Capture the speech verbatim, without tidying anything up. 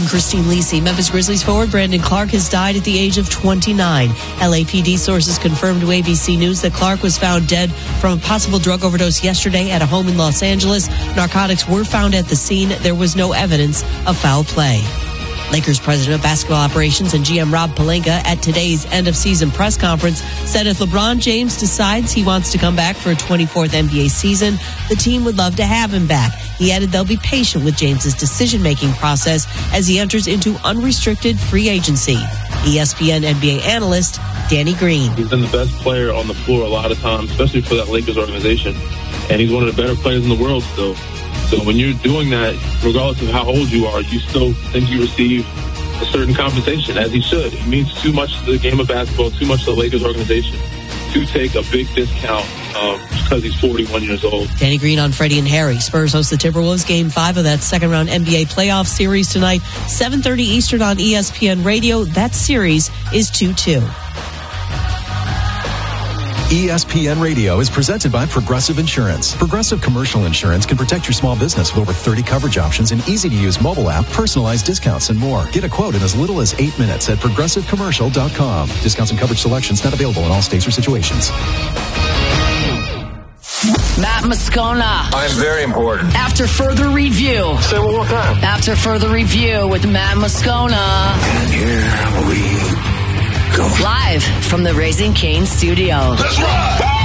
I'm Christine Lisi. Memphis Grizzlies forward Brandon Clark has died at the age of twenty-nine. L A P D sources confirmed to A B C News that Clark was found dead from a possible drug overdose yesterday at a home in Los Angeles. Narcotics were found at the scene. There was no evidence of foul play. Lakers president of basketball operations and G M Rob Pelinka at today's end-of-season press conference said if LeBron James decides he wants to come back for a twenty-fourth N B A season, the team would love to have him back. He added they'll be patient with James's decision-making process as he enters into unrestricted free agency. E S P N N B A analyst Danny Green. He's been the best player on the floor a lot of times, especially for that Lakers organization, and he's one of the better players in the world still. So when you're doing that, regardless of how old you are, you still think you receive a certain compensation, as he should. It means too much to the game of basketball, too much to the Lakers organization to take a big discount um, because he's forty-one years old. Danny Green on Freddie and Harry. Spurs host the Timberwolves Game five of that second-round N B A playoff series tonight, seven thirty Eastern on E S P N Radio. That series is two two. E S P N Radio is presented by Progressive Insurance. Progressive Commercial Insurance can protect your small business with over thirty coverage options, an easy-to-use mobile app, personalized discounts, and more. Get a quote in as little as eight minutes at progressive commercial dot com. Discounts and coverage selections not available in all states or situations. Matt Moscona. I'm very important. After further review. Say it one more time. After further review with Matt Moscona. And here we go. Live from the Raising Cane studio. Let's rock!